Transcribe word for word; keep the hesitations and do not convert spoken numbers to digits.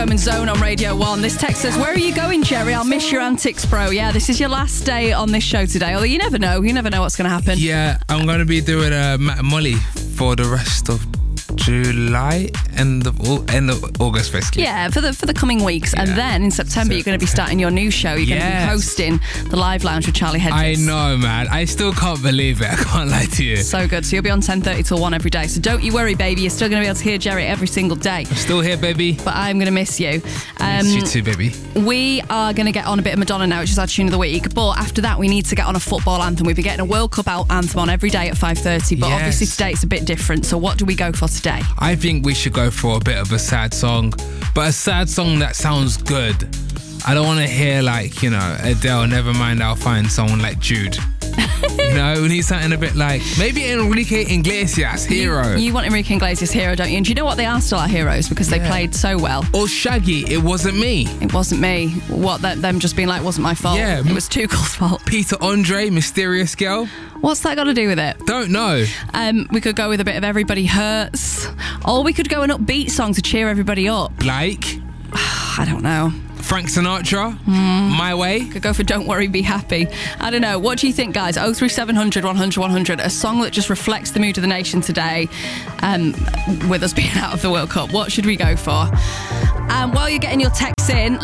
Home and Zone on Radio one. This text says, where are you going, Jerry? I'll miss your antics, bro. Yeah, this is your last day on this show today. Although you never know. You never know what's going to happen. Yeah, I'm going to be doing a Matt and Molly for the rest of July, end of, end of August, basically. Yeah, for the for the coming weeks. Yeah. And then in September, so, you're going to be starting your new show. You're yes. going to be hosting the Live Lounge with Charlie Hedges. I know, man. I still can't believe it. I can't lie to you. So good. So you'll be on ten thirty till one every day. So don't you worry, baby. You're still going to be able to hear Jerry every single day. I'm still here, baby. But I'm going to miss you. Um, miss you too, baby. We are going to get on a bit of Madonna now, which is our tune of the week. But after that, we need to get on a football anthem. We'll be getting a World Cup out anthem on every day at five thirty. But yes. obviously today it's a bit different. So what do we go for today? I think we should go for a bit of a sad song, but a sad song that sounds good. I don't want to hear like, you know, Adele, never mind, I'll find someone like Jude. You know, we need something a bit like maybe Enrique Iglesias, Hero. You, you want Enrique Iglesias, Hero, don't you? And do you know what? They are still our heroes because they yeah. played so well. Or Shaggy, It Wasn't Me. It wasn't me. What, that, them just being like, wasn't my fault. Yeah. It was Tuchel's fault. Peter Andre, Mysterious Girl. What's that got to do with it? Don't know. Um, we could go with a bit of Everybody Hurts. Or we could go an upbeat song to cheer everybody up. Like? I don't know. Frank Sinatra, mm. My Way. Could go for Don't Worry, Be Happy. I don't know. What do you think, guys? oh three seven hundred, one hundred, one hundred. A song that just reflects the mood of the nation today, um, with us being out of the World Cup. What should we go for? Um, while you're getting your texts in...